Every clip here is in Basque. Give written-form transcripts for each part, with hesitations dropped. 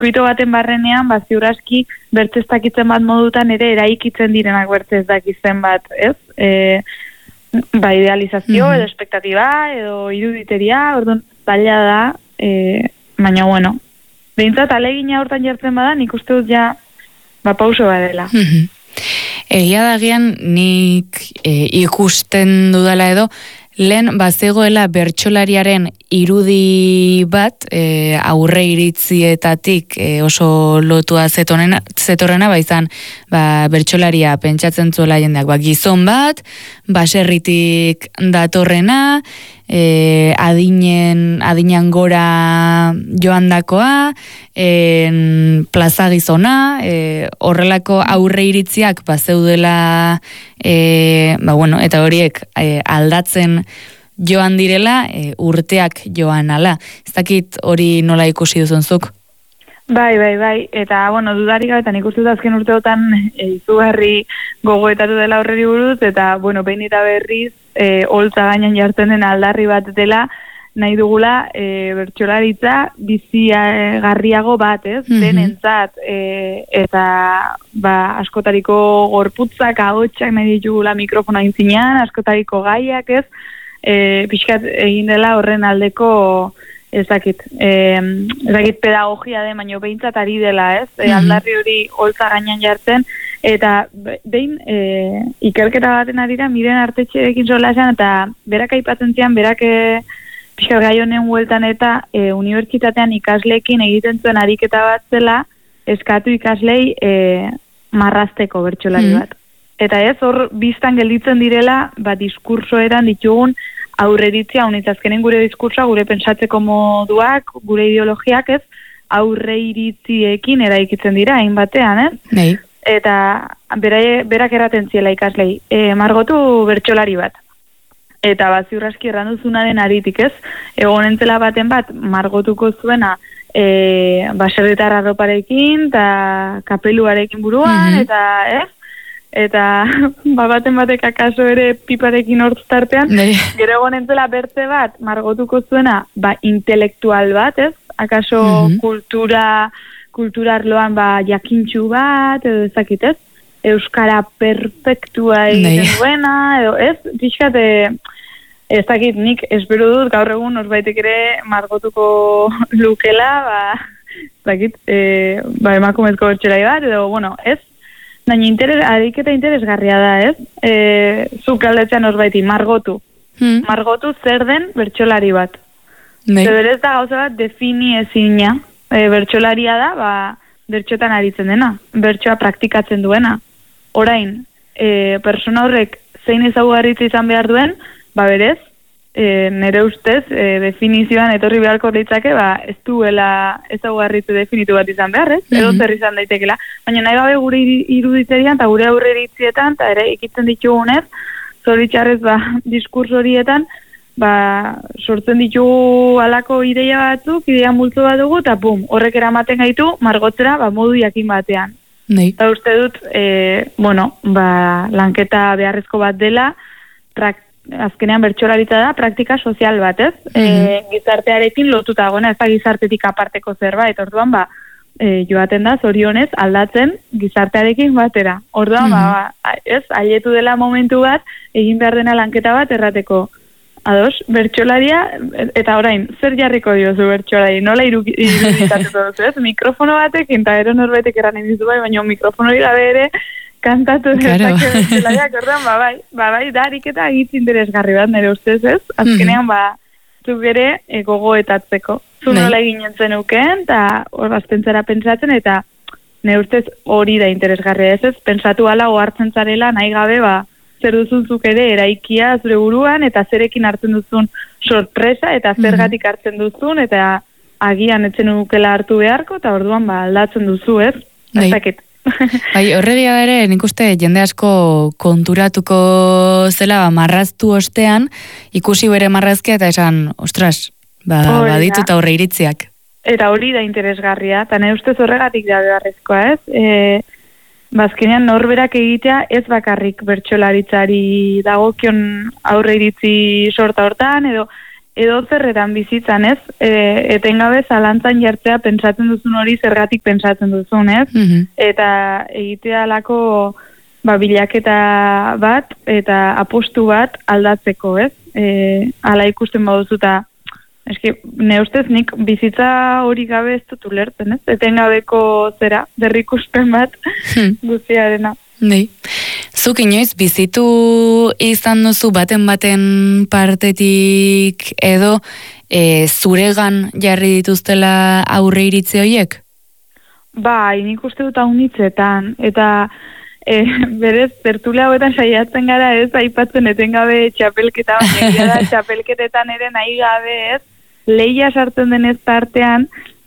zirkuito baten barrenean, ziur aski bertze ez dakitzen bat modutan ere eraikitzen direnak bertze ez dakitzen bat, ez? Idealizazio, edo espektatiba, edo iruditeria, orduan zaila da, baina bueno, behintzat alegina hortan jartzen bada, nik uste dut ja, pauso badela. Egia dagian nik ikusten dudala edo, lehen bazegoela bertsolariaren irudi bat aurre iritzietatik oso lotua zetorrena baizan bertsolaria pentsatzen zuela jendeak gizon bat, baserritik datorrena, adinean gora joandakoa, plaza gizona, horrelako aurre iritziak bazeudela eta horiek aldatzen joan direla, urteak joan ala. Ez dakit hori nola ikusi duzunzuk? Bai, eta, dudarik gabetan ikustu azken urteotan izugarri gogoetatu dela horreri buruz, eta, behin eta berriz, holtza gainan jartzen den aldarri bat dela, nahi dugula bertsolaritza bizigarriago bat, ez? Denentzat, eta askotariko gorputzak, ahotsak nahi ditugula mikrofona intzinean, askotariko gaiak, ez? Pixkat egin dela horren aldeko ezakit pedagogia den, baina behintzat ari dela, ez? Aldarri hori holtza gainan jartzen, eta behin ikerketa baten arira Miren Artetxerekin solasean, eta berak aipatzen zian, berak pixkat gai honen hueltan eta unibertsitatean ikasleekin egiten zuen ariketa bat zela, eskatu ikaslei marrazteko bertsolari bat. Eta ez, hor biztan gelditzen direla, diskursoetan ditugun aurreritzia, azkenen gure diskursoa, gure pentsatzeko moduak, gure ideologiak, ez, aurreiritziekin eraikitzen dira, hain batean, ez? Nei. Eta berak erraten ziela ikaslei, margotu bertsolari bat. Eta ziur aski erranduzunaren aritik, ez? Egonentzela baten bat, margotuko zuena, baserritar arroparekin, eta kapeluarekin buruan, eta, ez? Eta baten batek akaso ere piparekin hortztartean, gero egonentzela bertze bat, margotuko zuena, intelektual bat, ez? Akaso kultura arloan jakintxu bat, edo ezakit, ez? Euskara perfektua egiten duena, edo ez? Pixkat, ez dakit, nik espero dut gaur egun norbaitek ere margotuko lukela, ez dakit, emakumezko bertsolari bat, edo, ez? Baina ariketa interesgarria da, ez? Zuk galdetzen norbaiti, margotu. Margotu zer den bertsolari bat. Berez da gauza bat defini ezina. Bertsolaria da, bertxotan aritzen dena. Bertsoa praktikatzen duena. Orain, persona horrek zein ezaugarritza izan behar duen, berez, nire ustez, definizioan etorri beharko litzake, ez duela ezaugarritze definitu bat izan behar, ez? Edo zer izan daitekela. Baina nahi gabe gure iruditzerian eta gure aurreritzietan, eta ere ikitzen ditugunez, zoritxarrez diskurso horietan, sortzen ditugu alako ideia batzuk, ideia multzo bat dugu, eta horrek eramaten gaitu, margotzera, modu jakin batean. Eta uste dut, lanketa beharrezko bat dela, azkenean bertsolaritza da praktika sozial bat, ez? Gizartearekin lotuta gona, ez da gizartetik aparteko zerbait, orduan joaten da zorionez aldatzen gizartearekin batera. Orduan ez, haietu dela momentu bat, egin behar dena lanketa bat errateko. Ados, bertsolaria, eta orain, zer jarriko diozu bertsolari, nola iruditatuko duzu, ez? Mikrofono batekin, eta ero norbaitek eranen dizu baina mikrofono gabe ere, kantatu bertsolariak, orduan, da ariketa egitz interesgarri bat, nire ustez, ez? Azkenean, zuk ere gogoetatzeko. Zu nola eginen zenuken, eta hor bazpentzara pentsatzen, eta nire ustez hori da interesgarria, ez? Pentsatu ala ohartzen zarela, nahi gabe, zer duzun zuk ere eraikia zure buruan, eta zerekin hartzen duzun sorpresa, eta zergatik hartzen duzun, eta agian etzen nukela hartu beharko, eta orduan aldatzen duzu, ez? Horregia ere, nik uste jende asko konturatuko zela marraztu ostean, ikusi bere marrazkia eta esan, ostras, baditut aurre iritziak. Eta hori da interesgarria, eta nire ustez horregatik da beharrezkoa, ez? Bazkenean norberak egitea ez bakarrik bertsolaritzari dagokion aurre iritzi sorta hortan, edo edo zerretan bizitzan, ez? Etengabe zalantzan jartzea pentsatzen duzun hori zergatik pentsatzen duzun, ez? Eta egitea alako bilaketa bat eta apostu bat aldatzeko, ez? Ala ikusten baduzuta, eski, ne ustez nik bizitza hori gabe ez dut ulertzen, ez? Etengabeko zera, berrikuspen bat guztiarena. Nei. Zuk inoiz bizitu izan duzu baten partetik edo zuregan jarri dituztela aurre iritzi horiek? Bai, nik uste dut haunitzetan, eta berez, tertulia hauetan saiatzen gara ez, aipatzen etengabe txapelketa, baina txapelketetan ere nahi gabe ez, lehia sartzen denez tartean,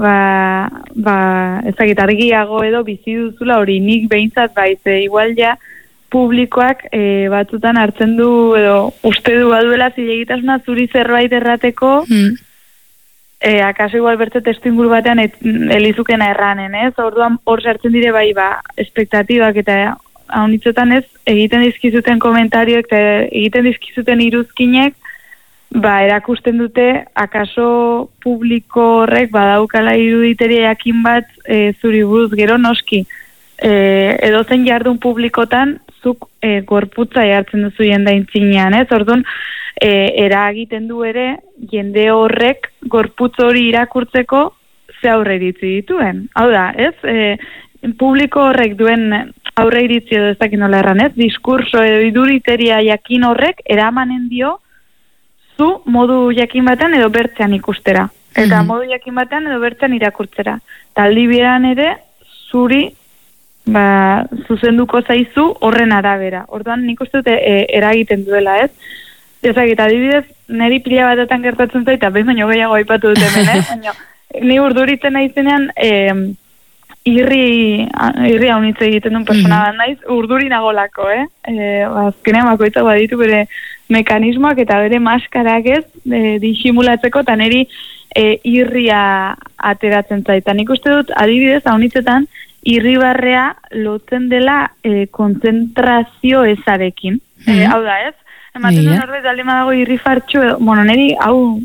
ezagit argiago edo bizi duzula hori nik behintzat baize, igual ja, publikoak batzutan hartzen du edo uste du baduela zilegitasuna zuri zerbait errateko akaso igual bertze testu inguru batean elizukena erranen, ez? Orduan hor sartzen dire bai espektatibak eta haunitzetan ez egiten dizkizuten komentarioek eta egiten dizkizuten iruzkinek erakusten dute akaso publiko horrek badaukala iruditeria jakin bat zuri buruz gero noski edozen jardun publikotan zuk gorputza jartzen duzu jendaintzinean, ez? Orduan, eragiten du ere, jende horrek gorputz hori irakurtzeko ze aurre iritzi dituen. Hau da, ez? Publiko horrek duen aurre iritzi edo ez dakit nola erran, ez? Diskurso edo iduriteria jakin horrek eramanen dio zu modu jakin batean edo bertzean ikustera. Eta modu jakin batean edo bertzean irakurtzera. Taldi beran ere, zuri zuzenduko zaizu horren arabera. Orduan nik uste dute eragiten duela, ez? Ezagit, adibidez, niri pila batetan gertatzen zaita, behin baino gehiago aipatu dut hemen, ez? Baina, ni urduritzen naizenean irri haunitze egiten duen persona bat naiz, urduri nagolako, azkenean bakoitzak baditu bere mekanismoak eta bere maskarak ez, disimulatzeko, eta niri irria ateratzen zaita. Nik uste dut, adibidez, haunitzetan, irribarrea lotzen dela konzentrazio ezarekin. Hau da, ez? Ematen duen horbet alde dago irrifartxu, neri, hau,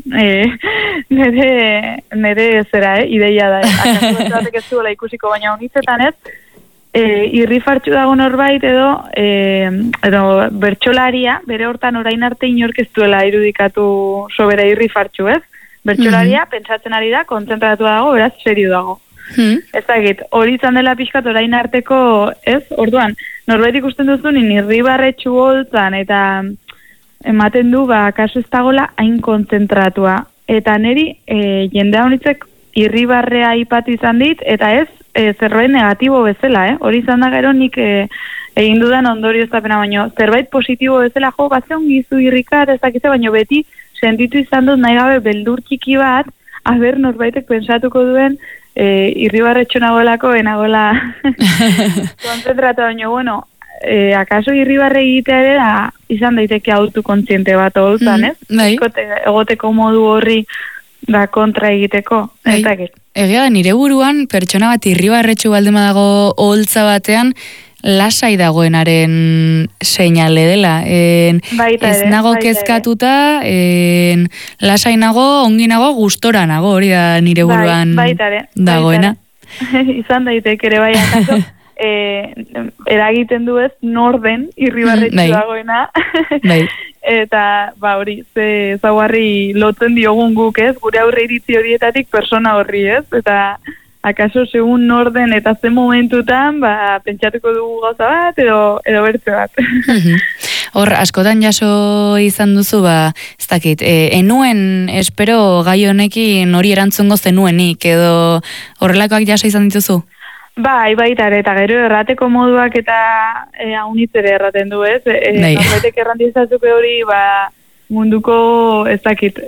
nere zera, ideia da, akaso batek ez duela ikusiko, baina honitzetan ez, irrifartxu dago norbait edo bertxolaria, bere hortan orain arte inork ez duela irudikatu sobera irrifartxu, ez? Bertxolaria, pentsatzen ari da, kontzentratu dago, beraz, serio dago. Ezagit, hori izan dela pixkat orain arteko, ez? Orduan, norbait ikusten duzu irribarretxu holtzan eta ematen du, kaso ez dagoela hain kontzentratua. Eta neri, jendea honitzek irribarrea ipatu izan dit, eta ez, zerbait negatibo bezala, hori izan da gero nik egin dudan ondorio ez tapena, baino, zerbait positibo bezala, batzen gizu irrikat, ez dakize, baino beti sentitu izan dut nahi gabe beldur txiki bat, aber norbaitek pensatuko duen, irribarretxo nagoelako, nagoela konzentratu, baino, bueno, akaso irribarre egitea ere da, izan daiteke autokontziente bat holtzan, ez? Egoteko modu horri kontra egiteko, ez dakit. Egia da, nire buruan, pertsona bat irribarretxu baldema dago holtza batean, lasai dagoenaren seinale dela. Ez nago kezkatuta, lasai nago, ongi nago, gustora nago, hori da nire buruan dagoena. Izan daiteke ere bai, akaso, eragiten du ez, norden irribarretxu dagoena. Eta, hori, zaugarri lotzen diogun guk ez, gure aurre iritzi horietatik persona horri ez, eta akaso segun norden eta zen momentutan, pentsatuko dugu gauza bat, edo bertze bat. Hor, askotan jaso izan duzu, ez dakit, enuen espero gai honekin hori erantzungo zenuenik, edo horrelakoak jaso izan dituzu? Bai, baita, eta gero errateko moduak eta haunitzere erraten du, ez? Norbaitek errantizazuke hori, munduko ez dakit,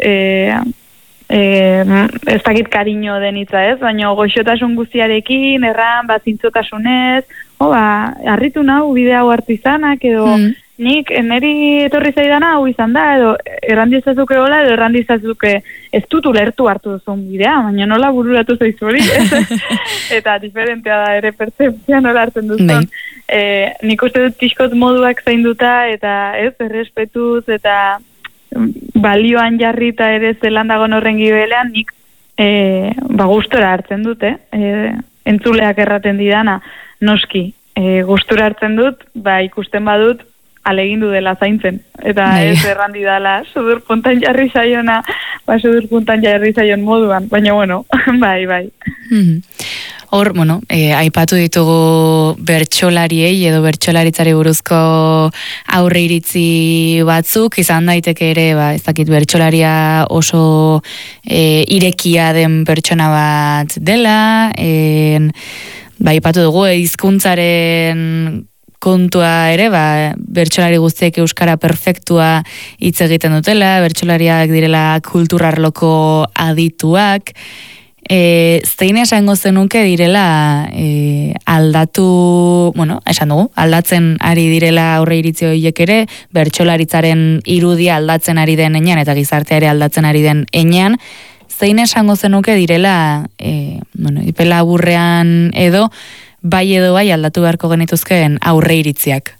ez dakit kariño denitza, ez? Baina goxotasun guztiarekin, erran, zintzotasunez, harritu nahu, bide hau hartu izanak, edo nik neri etorri zaidana hau izan da, edo errandizazuke hola, edo errandizazuke ez dut ulertu hartu duzun bidea, baina nola bururatu zaizu hori, eta diferentea da ere pertzeptzia nola hartzen duzun. Nik uste dut pixkot moduak zainduta, eta ez, errespetuz, eta balioan jarrita ere zelan dagoen horren gibelean, nik gustora hartzen dute, entzuleak erraten didana, noski, gustura hartzen dut, ikusten badut, alegindu dela zaintzen. Eta ez errandi dela, sudur puntan jarri zaiona, sudur puntan jarri zaion moduan. Baina, bueno, bai. Hor, aipatu ditugu bertsolariei edo bertsolaritzari buruzko aurre iritzi batzuk, izan daiteke ere, ez dakit bertsolaria oso irekia den pertsona bat dela, aipatu dugu, hizkuntzaren kontua ere, bertsolari guztiek euskara perfektua hitz egiten dutela, bertsolariak direla kulturarloko adituak, zein esango zenuke direla aldatu, esan dugu, aldatzen ari direla aurre iritzi horiek ere, bertsolaritzaren irudia aldatzen ari den enean, eta gizartea ere aldatzen ari den enean, zein esango zenuke direla, ipela aburrean edo, bai aldatu beharko genituzkeen aurre iritziak?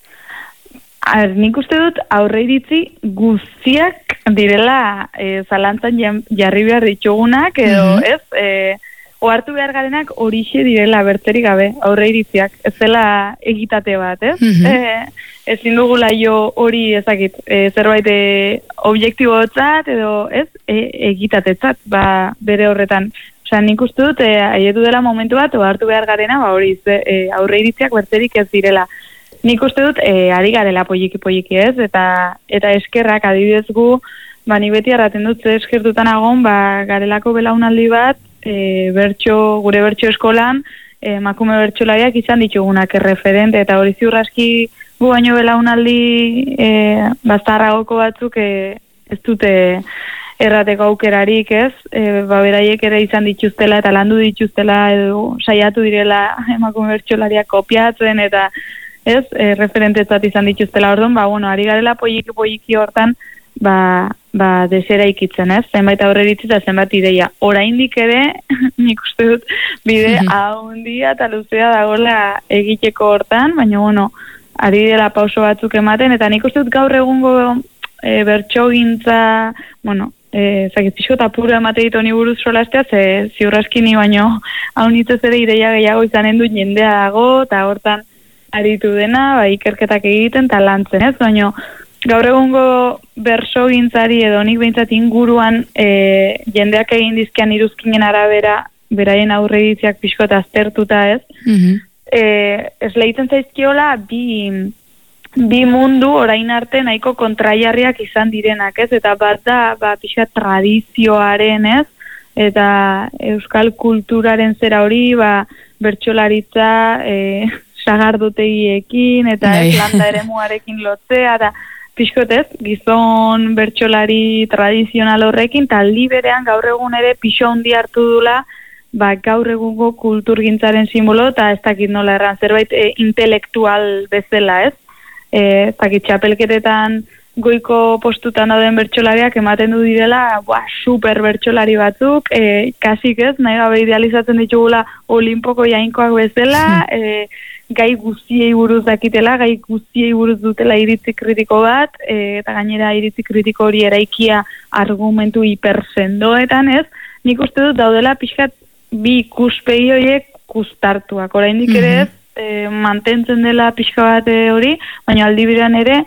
Nik uste dut aurre iritzi guztiak direla zalantzan jarri behar ditugunak, edo ohartu behar garenak horixe direla bertzerik gabe aurre iritziak. Ez dela egitate bat, ez? Ezin dugula jo hori ezakit, zerbait objektibotzat edo ez egitatetzat, bere horretan. Osa, nik uste dut, aietu dela momentu bat, ohartu behar garena, hori, aurre iritziak bertzerik ez direla. Nik uste dut, ari garela poliki ez, eta eskerrak adibidez gu, ni beti arraten dut, eskertutan agon, garelako belaunaldi bat, gure bertso eskolan, emakume bertsolariak izan ditugunak erreferente, eta hori ziurraski gu baino belaunaldi baztarragoko batzuk ez dute errateko aukerarik, ez? Beraiek ere izan dituztela eta landu dituztela edo saiatu direla emakume bertsolariak kopiatzen eta ez, referentetzat izan dituztela. Orduan, ari garela poliki hortan desera ikitzen, ez? Zenbait aurre iritzi eta zenbait ideia. Oraindik ere, nik uste dut, bide haundia eta luzea dagoela egiteko hortan, baina, ari dela pauso batzuk ematen, eta nik uste dut gaur egungo bertsogintza, zakizpixko eta pura emate ditu honi buruz solastea, ziurraski ni baino haunitzez ere ideia gehiago izanen du jendea dago, eta hortan aritu dena, ikerketak egiten, eta lantzen, ez? Baina gaur egungo bertsogintzari edo nik behintzat inguruan jendeak egin dizkian iruzkinen arabera, beraien aurre iritziak pixko eta aztertuta, ez? Ez lehitzen zaizkiola bi mundu orain arte nahiko kontraiarriak izan direnak, ez? Eta bat da, pixka tradizioaren, ez? Eta euskal kulturaren zera hori, bertsolaritza, sagardotegiekin, eta landa eremuarekin lotzea, eta pixkotez, gizon bertsolari tradizional horrekin, eta aldi berean gaur egun ere pixo handi hartu dula, gaur egungo kulturgintzaren simbolo, eta ez dakit nola erran, zerbait intelektual bezala, ez? Ez dakit txapelketetan goiko postutan dauden bertsolariak ematen du direla, super bertsolari batzuk, kasik ez, nahi gabe idealizatzen ditugula olimpoko jainkoak bezala, gai guztiei buruz dakitela, gai guztiei buruz dutela iritzi kritiko bat, eta gainera iritzi kritiko hori eraikia argumentu hipersendoetan, ez? Nik uste dut daudela pixkat bi ikuspegi horiek kustartuak. Oraindik ere ez, mantentzen dela pixka bat hori, baina aldi biran ere,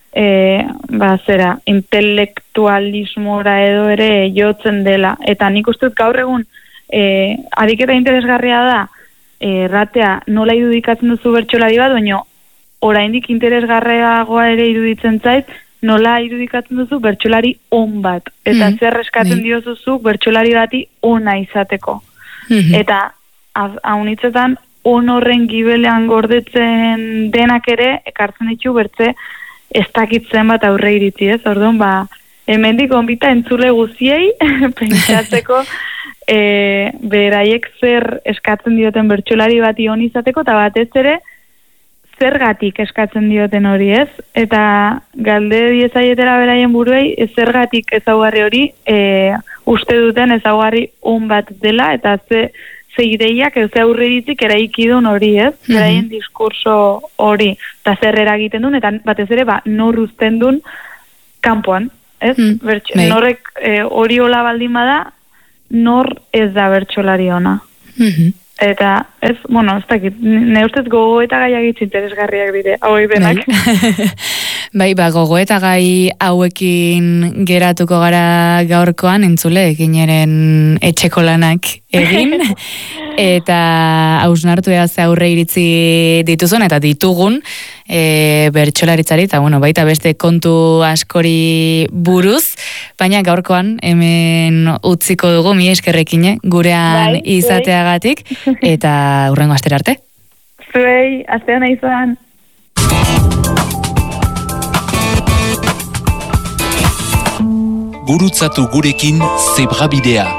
intelektualismora edo ere jotzen dela. Eta nik uste dut gaur egun, ariketa interesgarria da, erratea nola irudikatzen duzu bertsolari bat, baina oraindik interesgarriagoa ere iruditzen zait, nola irudikatzen duzu bertsolari on bat. Eta zer eskatzen diozuzuk bertsolari bati ona izateko. Eta haunitzetan on horren gibelean gordetzen denak ere, ekartzen ditu bertze ez dakitzen bat aurre iritzi, ez? Orduan, hemendik onbita entzule guziei pentsatzeko beraiek zer eskatzen dioten bertsolari bati on izateko, eta batez ere zergatik eskatzen dioten hori, ez? Eta galde diezaietera beraien buruei zergatik ezaugarri hori uste duten ezaugarri on bat dela, eta ze ideiak, ze aurre iritzik eraikidun hori, ez? Beraien diskurso hori, eta zer eragiten duen, eta batez ere nor uzten duen kanpoan. ez? Norrek hori hola baldin bada, nor ez da bertsolari ona. Eta, ez dakit, ne ustez gogoeta gaiak interesgarriak dire, hauek denak. Bai, gogoeta gai hauekin geratuko gara gaurkoan, entzule, egineren etxeko lanak egin, eta hausnartu ze aurre iritzi dituzun, eta ditugun, bertsolaritzari, eta baita beste kontu askori buruz, baina gaurkoan hemen utziko dugu, mi eskerrekin, gurean izateagatik, eta hurrengo astera arte. Zuei, astean izan. Gurutzatu gurekin Zebrabidea.